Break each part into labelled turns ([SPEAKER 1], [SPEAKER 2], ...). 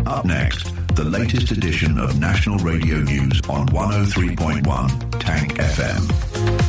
[SPEAKER 1] Up next, the latest edition of National Radio News on 103.1 Tank FM.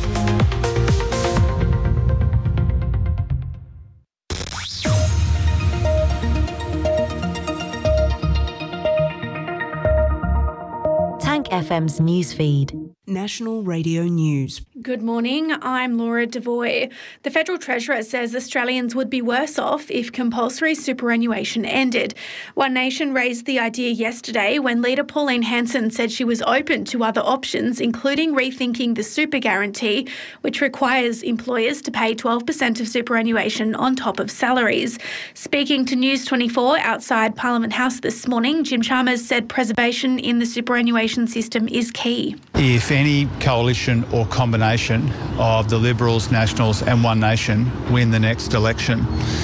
[SPEAKER 2] Tank FM's newsfeed.
[SPEAKER 3] National Radio News.
[SPEAKER 4] Good morning, I'm Laura Devoy. The Federal Treasurer says Australians would be worse off if compulsory superannuation ended. One Nation raised the idea yesterday when leader Pauline Hanson said she was open to other options, including rethinking the super guarantee, which requires employers to pay 12% of superannuation on top of salaries. Speaking to News 24 outside Parliament House this morning, Jim Chalmers said preservation in the superannuation system is key.
[SPEAKER 5] If any coalition or combination of the Liberals, Nationals and One Nation win the next election,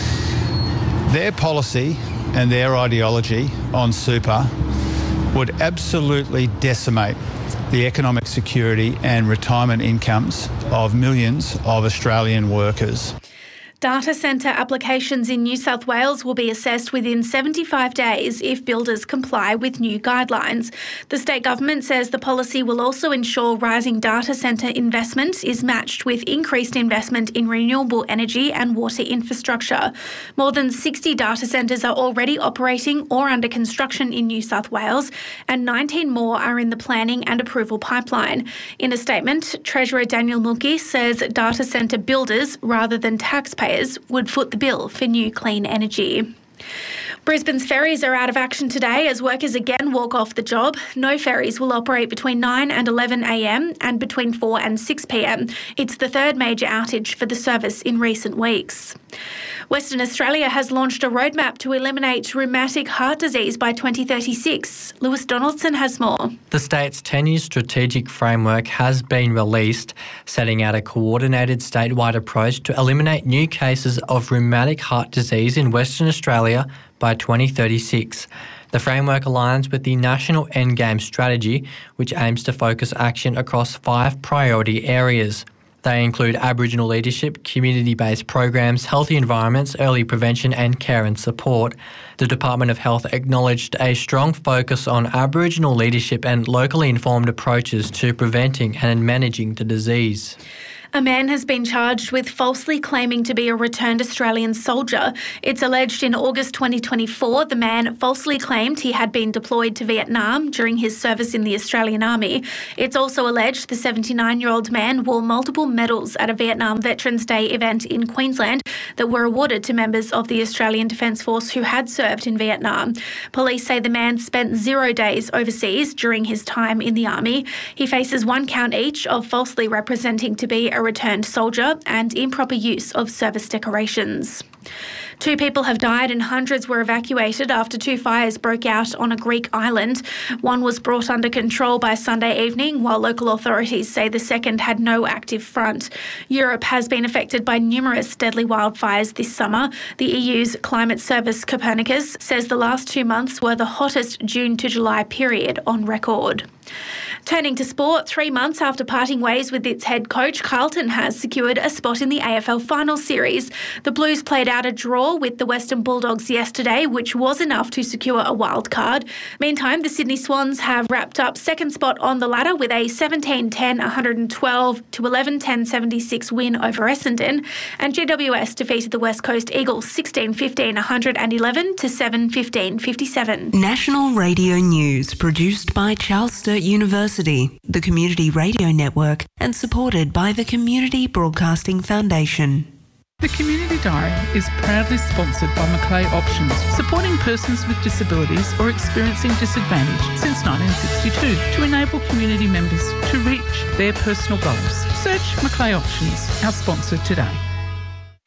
[SPEAKER 5] their policy and their ideology on super would absolutely decimate the economic security and retirement incomes of millions of Australian workers.
[SPEAKER 4] Data centre applications in New South Wales will be assessed within 75 days if builders comply with new guidelines. The state government says the policy will also ensure rising data centre investment is matched with increased investment in renewable energy and water infrastructure. More than 60 data centres are already operating or under construction in New South Wales, and 19 more are in the planning and approval pipeline. In a statement, Treasurer Daniel Mulkey says data centre builders, rather than taxpayers, would foot the bill for new clean energy. Brisbane's ferries are out of action today as workers again walk off the job. No ferries will operate between 9 and 11 a.m. and between 4 and 6 p.m. It's the third major outage for the service in recent weeks. Western Australia has launched a roadmap to eliminate rheumatic heart disease by 2036. Lewis Donaldson has more.
[SPEAKER 6] The state's 10-year strategic framework has been released, setting out a coordinated statewide approach to eliminate new cases of rheumatic heart disease in Western Australia by 2036. The framework aligns with the National Endgame Strategy, which aims to focus action across 5 priority areas. They include Aboriginal leadership, community-based programs, healthy environments, early prevention and care and support. The Department of Health acknowledged a strong focus on Aboriginal leadership and locally informed approaches to preventing and managing the disease.
[SPEAKER 4] A man has been charged with falsely claiming to be a returned Australian soldier. It's alleged in August 2024, the man falsely claimed he had been deployed to Vietnam during his service in the Australian Army. It's also alleged the 79-year-old man wore multiple medals at a Vietnam Veterans Day event in Queensland that were awarded to members of the Australian Defence Force who had served in Vietnam. Police say the man spent 0 days overseas during his time in the Army. He faces 1 count each of falsely representing to be a returned soldier and improper use of service decorations. 2 people have died and hundreds were evacuated after 2 fires broke out on a Greek island. One was brought under control by Sunday evening, while local authorities say the second had no active front. Europe has been affected by numerous deadly wildfires this summer. The EU's climate service Copernicus says the last 2 months were the hottest June to July period on record. Turning to sport, 3 months after parting ways with its head coach, Carlton has secured a spot in the AFL Final Series. The Blues played out a draw with the Western Bulldogs yesterday, which was enough to secure a wild card. Meantime, the Sydney Swans have wrapped up second spot on the ladder with a 17-10-112 to 11-10-76 win over Essendon, and GWS defeated the West Coast Eagles 16-15-111 to 7-15-57.
[SPEAKER 3] National Radio News, produced by Charles Sturt University, the Community Radio Network, and supported by the Community Broadcasting Foundation.
[SPEAKER 7] The Community Diary is proudly sponsored by Macleay Options, supporting persons with disabilities or experiencing disadvantage since 1962 to enable community members to reach their personal goals. Search Macleay Options, our sponsor today.